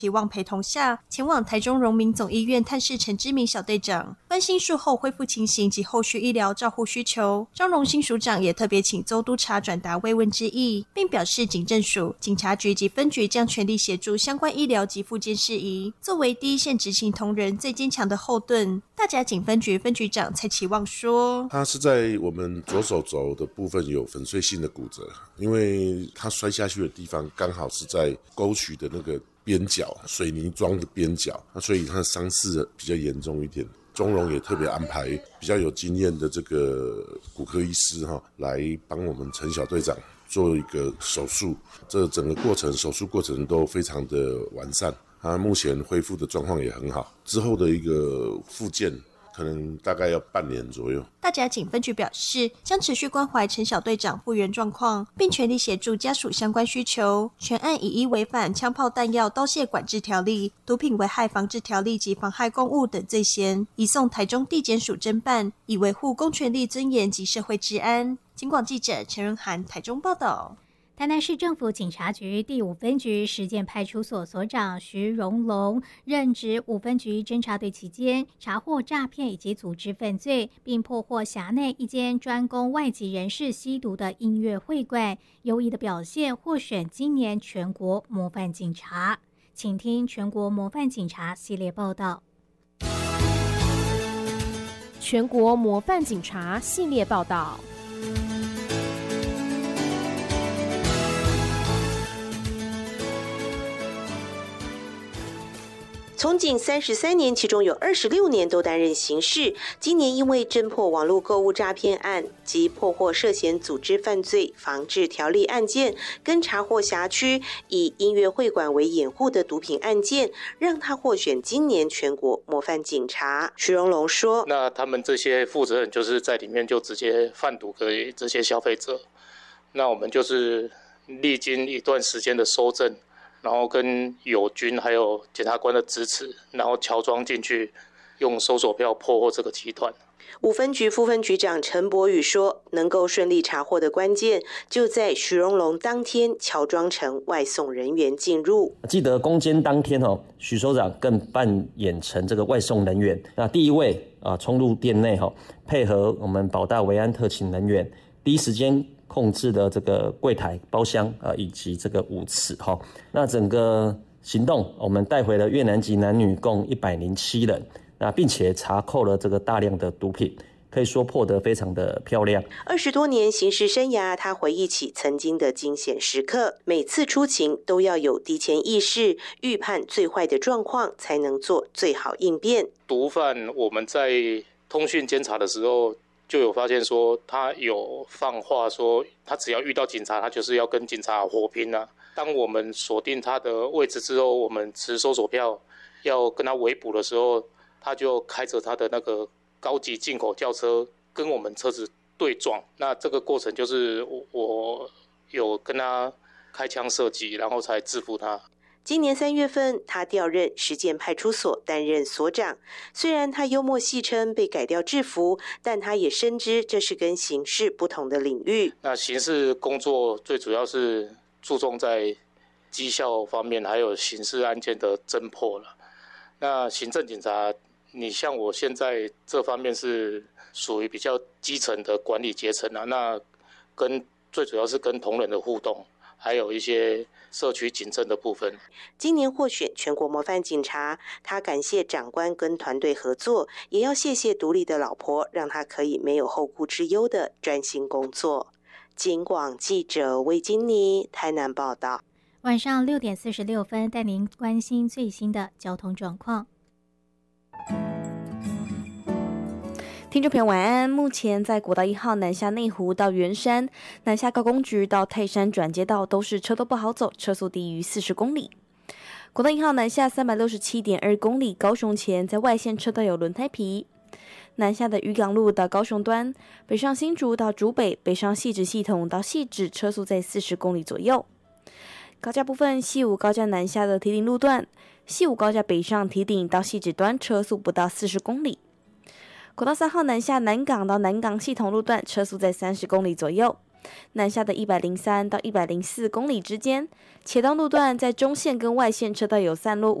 期望陪同下前往台中荣民总医院探视陈之明小队长，关心术后恢复情形及后续医疗照护需求。张荣新署长也特别请邹督察转达慰问之意，并表示警政署、警察局及分局将全力协助相关医疗及复健事宜，作为第一线执行同仁最坚强的后盾。大甲警分局分局长蔡启旺说， 他是在我们左手肘的部分有粉碎性的骨折，因为他摔下去的地方刚好是在沟渠的那个边角，水泥桩的边角，所以他的伤势比较严重一点。中荣也特别安排比较有经验的这个骨科医师来帮我们陈小队长做一个手术，这整个过程手术过程都非常的完善，他目前恢复的状况也很好，之后的一个复健可能大概要半年左右。 大甲警分局表示，将持续关怀陈小队长复原状况，并全力协助家属相关需求。全案以依违反枪炮弹药刀械管制条例、毒品危害防治条例及妨害公务等罪嫌，移送台中地检署侦办，以维护公权力尊严及社会治安。警广记者陈仁涵台中报道。 台南市政府警察局第5分局实践派出所所长徐荣龙任职5分局侦查队期间，查获诈骗以及组织犯罪，并破获辖内一间专供外籍人士吸毒的音乐会馆，优异的表现获选今年全国模范警察。请听全国模范警察系列报道。 全国模范警察系列报道。 从警33年，其中有26年都担任刑事。今年因为侦破网络购物诈骗案及破获涉嫌组织犯罪防治条例案件，跟查获辖区以音乐会馆为掩护的毒品案件，让他获选今年全国模范警察。徐荣龙说：“ 那他们这些负责人就是在里面就直接贩毒给这些消费者，那我们就是历经一段时间的搜证。”然后跟友军还有检察官的支持，然后乔装进去，用搜索票破获这个集团。 5分局副分局长陈柏宇说，能够顺利查获的关键就在徐荣龙当天乔装成外送人员进入。 记得攻坚当天许首长更扮演成这个外送人员。那第一位冲入店内配合我们保大维安特勤人员，第一时间控制的这个柜台、包厢以及这个舞池那整个行动，我们带回了越南籍男女共107人，并且查扣了这个大量的毒品，可以说破得非常的漂亮。 20多年刑事生涯，他回忆起曾经的惊险时刻，每次出勤都要有提前意识，预判最坏的状况，才能做最好应变。 毒贩我们在通讯监察的时候，就有发现说他有放话说他只要遇到警察，他就是要跟警察火拼啊。当我们锁定他的位置之后，我们持搜索票要跟他围捕的时候，他就开着他的那个高级进口轿车跟我们车子对撞。那这个过程就是我有跟他开枪射击，然后才制服他。 今年3月份，他调任实践派出所担任所长。虽然他幽默戏称被改掉制服，但他也深知这是跟刑事不同的领域。 那刑事工作最主要是注重在绩效方面，还有刑事案件的侦破了。那行政警察，你像我现在这方面是属于比较基层的管理阶层啊，那最主要是跟同仁的互动，还有一些社区警政的部分。 今年获选全国模范警察，他感谢长官跟团队合作，也要谢谢独立的老婆，让他可以没有后顾之忧的专心工作。警广记者魏金妮台南报道。 晚上6点46分，带您关心最新的交通状况。 听众朋友晚安。目前在国道1号南下内湖到圆山、南下高工局到泰山转接道都是车都不好走，车速低于40公里。国道1号南下367.2公里，高雄前在外线车道有轮胎皮。南下的渔港路到高雄端，北上新竹到竹北，北上汐止系统到汐止，车速在40公里左右。高架部分，西武高架南下的堤顶路段，西武高架北上堤顶到汐止端，车速不到40公里。国道3号南下南港到南港系统路段，车速在30公里左右。 南下的103到104公里之间，且当路段在中线跟外线车道有散落物